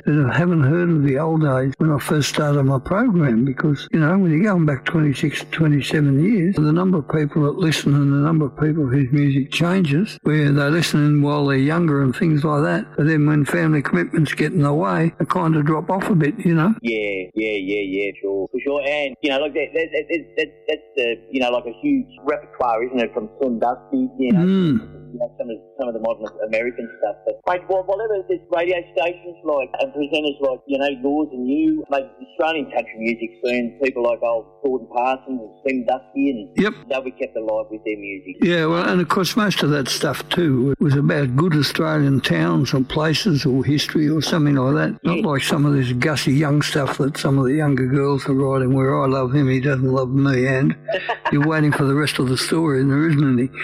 that haven't heard of the old days when I first started my program, because, you know, when you're going back 26, 27 years, the number of people that listen and the number of people whose music changes, where they're listening while they're younger and things like that, but then when family commitments get in the way, they kind of drop off a bit, you know? Yeah, sure, for sure. And, you know, like that's you know, like a huge repertoire, isn't it, from Slim Dusty, you know? You know, some of the modern American stuff. But, mate, whatever there's radio stations like and presenters like, you know, yours and you, mate, Australian country music soon, people like old Gordon Parsons and Slim Dusty, and they'll be kept alive with their music. Yeah, well, and of course most of that stuff too was about good Australian towns or places or history or something like that. Not like some of this gussy young stuff that some of the younger girls are writing, where I love him, he doesn't love me, and you're waiting for the rest of the story, and there isn't any.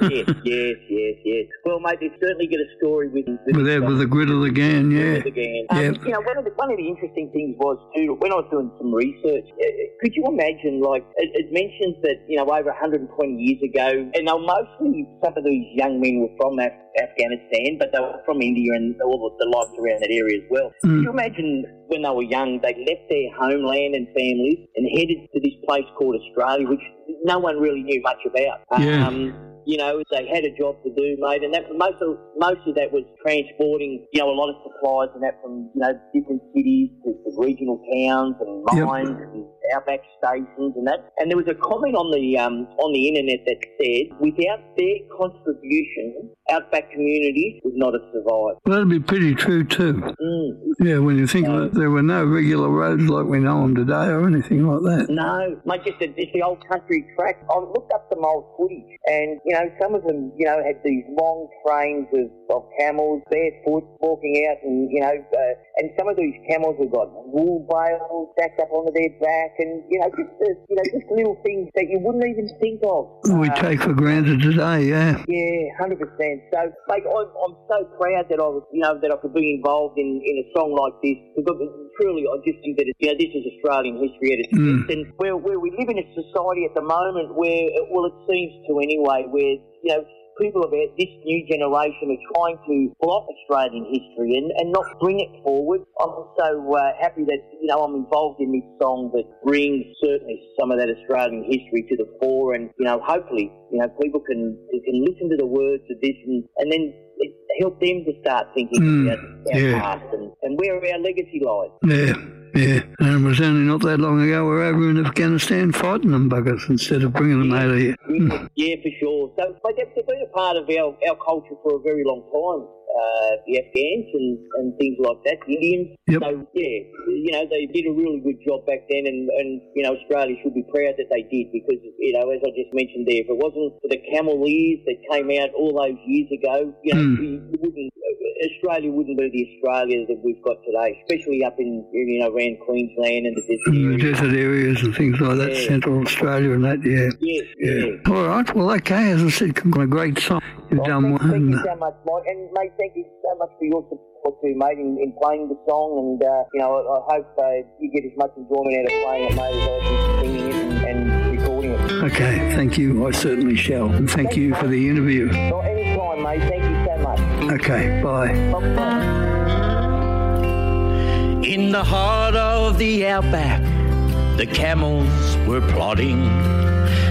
Yes. Well, mate, they've certainly got a story with the grit of the gang, yeah. You know, one of the interesting things was too, when I was doing some research, could you imagine, like, it mentions that, you know, over 120 years ago, and now mostly some of these young men were from Afghanistan, but they were from India and all the lives around that area as well. Could you imagine when they were young, they left their homeland and families and headed to this place called Australia, which no one really knew much about. You know, they had a job to do, mate, and that most of that was transporting, you know, a lot of supplies and that from, you know, different cities to regional towns and mines and outback stations and that. And there was a comment on the internet that said, without their contribution, outback communities would not have survived. Well, that'd be pretty true too. Yeah, when you think that there were no regular roads like we know them today or anything like that. No, mate, just the old country track. I looked up some old footage, and, you know, some of them, you know, had these long trains of camels barefoot walking out, and, you know, and some of these camels have got wool bales stacked up onto their back, and, you know, just little things that you wouldn't even think of. We take for granted today, yeah. Yeah, 100%. So, mate, I'm so proud that I could be involved in a song like this, because truly I just think that, you know, this is Australian history at its best, and where we live in a society at the moment where, well, it seems to anyway, where, you know, people of this new generation are trying to block Australian history and not bring it forward. I'm so happy that, you know, I'm involved in this song that brings certainly some of that Australian history to the fore, and, you know, hopefully, you know, people can listen to the words of this and then help them to start thinking about our past and where our legacy lies. Yeah, and it was only not that long ago we were over in Afghanistan fighting them buggers instead of bringing them out of here. Yeah, for sure. So, like, they've been a part of our culture for a very long time. The Afghans and things like that, the Indians. So, yeah, you know, they did a really good job back then, and you know, Australia should be proud that they did, because, you know, as I just mentioned there, if it wasn't for the camel ears that came out all those years ago, you know, Australia wouldn't be the Australia that we've got today, especially up in, you know, around Queensland and the desert areas and things like that, Central Australia and that, yeah. All right, well, okay, as I said, a great song. You've done well. Thank you so much, Mike, and mate, thank you so much for your support too, mate, in playing the song, and you know, I hope you get as much enjoyment out of playing it, mate, as I do singing it and recording it. Okay, thank you, I certainly shall, and thank you for the interview. Well, anytime, mate, thank you so much. Okay, bye. In the heart of the outback, the camels were plodding